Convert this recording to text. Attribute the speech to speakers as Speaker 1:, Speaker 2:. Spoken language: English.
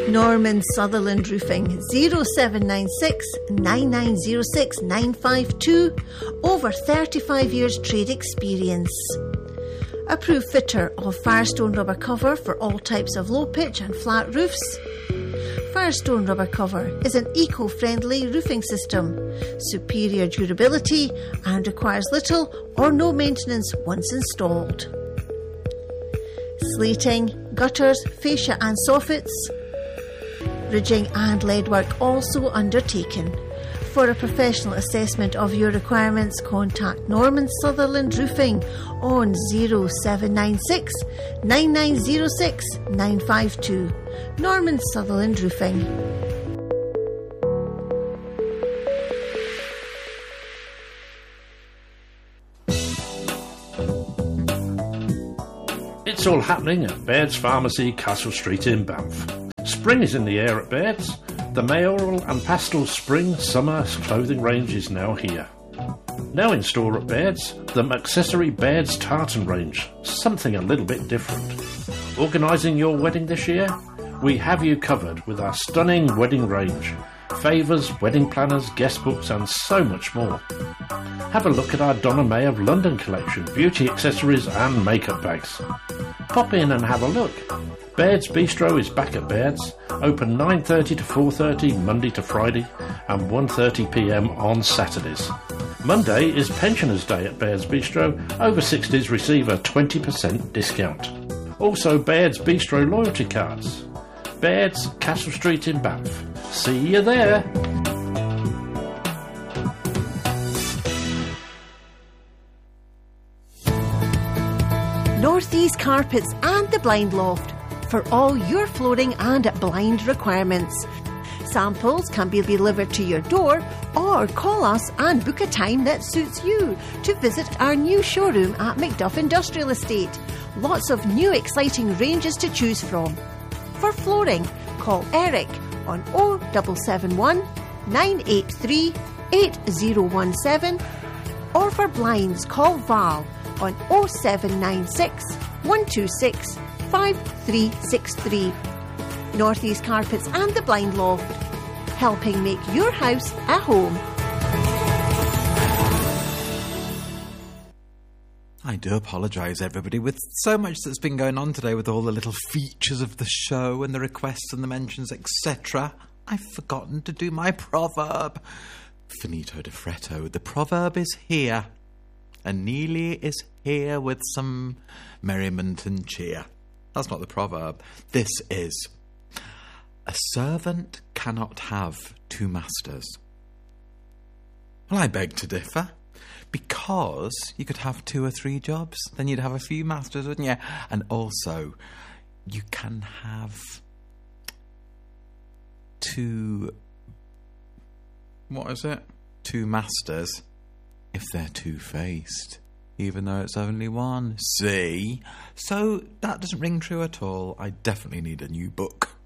Speaker 1: Norman Sutherland Roofing, 0796 9906 952. Over 35 years trade experience. Approved fitter of Firestone rubber cover for all types of low pitch and flat roofs. Firestone rubber cover is an eco-friendly roofing system, superior durability and requires little or no maintenance once installed. Slating, gutters, fascia and soffits, ridging and leadwork also undertaken. For a professional assessment of your requirements, contact Norman Sutherland Roofing on 0796 9906 952. Norman Sutherland Roofing.
Speaker 2: It's all happening at Baird's Pharmacy, Castle Street in Banff. Spring is in the air at Baird's. The mayoral and pastel spring summer clothing range is now here. Now in store at Baird's, the accessory Baird's tartan range, something a little bit different. Organising your wedding this year? We have you covered with our stunning wedding range. Favours, wedding planners, guest books and so much more. Have a look at our Donna May of London collection, beauty accessories and makeup bags. Pop in and have a look. Baird's Bistro is back at Baird's, open 9:30 to 4:30 Monday to Friday and 1:30 p.m. on Saturdays. Monday is Pensioners' Day at Baird's Bistro. Over 60s receive a 20% discount. Also Baird's Bistro loyalty cards. Baird's, Castle Street in Banff. See you there!
Speaker 1: Northeast Carpets and the Blind Loft for all your flooring and blind requirements. Samples can be delivered to your door or call us and book a time that suits you to visit our new showroom at Macduff Industrial Estate. Lots of new exciting ranges to choose from. For flooring, call Eric on 0771 983 8017, or for blinds, call Val on 0796 126 5363. Northeast Carpets and the Blind Loft, helping make your house a home.
Speaker 3: I do apologise, everybody, with so much that's been going on today with all the little features of the show and the requests and the mentions, etc. I've forgotten to do my proverb. Finito de fretto. The proverb is here. And Neely is here with some merriment and cheer. That's not the proverb. This is: a servant cannot have two masters. Well, I beg to differ. Because you could have 2 or 3 jobs, then you'd have a few masters, wouldn't you? And also, you can have 2... What is it? 2 masters if they're two-faced, even though it's only one. See? So that doesn't ring true at all. I definitely need a new book.